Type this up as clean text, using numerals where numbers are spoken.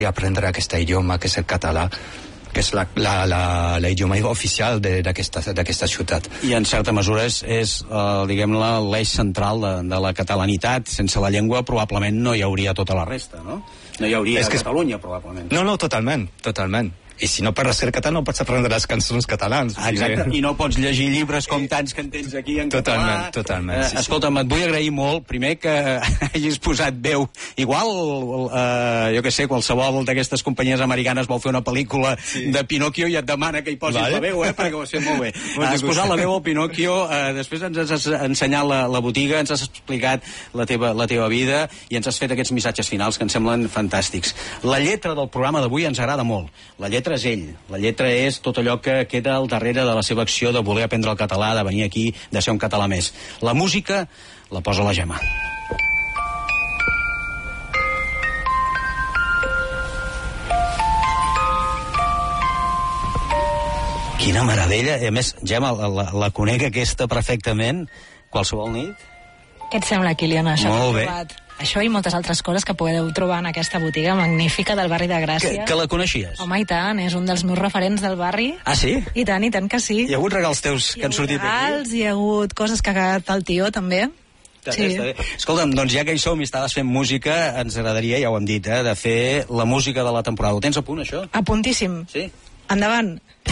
aprendre aquest idioma, que és el català, que és l'idioma oficial d'aquesta ciutat. I en certa mesura és diguem-ne, l'eix central de la catalanitat. Sense la llengua probablement no hi hauria tota la resta, no? No hi hauria Catalunya, probablement. No, totalment. I si no parles el català no pots aprendre les cançons catalans. Exacte, i no pots llegir llibres com tants que en tens aquí en català. Totalment. Escolta'm, et vull agrair molt, primer, que hagis posat veu. Igual, jo què sé, qualsevol d'aquestes companyies americanes vol fer una pel·lícula de Pinòquio i et demana que hi posis la veu, perquè ho has fet molt bé. Has posat la veu al Pinòquio, després ens has ensenyat la botiga, ens has explicat la teva vida i ens has fet aquests missatges finals que ens semblen fantàstics. La lletra del programa d'avui ens agrada molt. La lletra és ell. La lletra és tot allò que queda al darrere de la seva acció de voler aprendre el català, de venir aquí, de ser un català més. La música la posa la Gemma. Quina meravella. I a més, Gemma, la conec aquesta perfectament qualsevol nit. Què et sembla, Kilian, això? Molt bé. Això i moltes altres coses que podeu trobar en aquesta botiga magnífica del barri de Gràcia. Que la coneixies? Home, i tant, és un dels meus referents del barri. Ah, sí? I tant que sí. Hi ha hagut regals teus que han sortit d'aquí? Hi ha hagut coses que ha agradat el tio, també. Sí. Escolta'm, doncs ja que hi som i estaves fent música, ens agradaria, ja ho hem dit, de fer la música de la temporada. Ho tens a punt, això? A puntíssim. Sí? Endavant.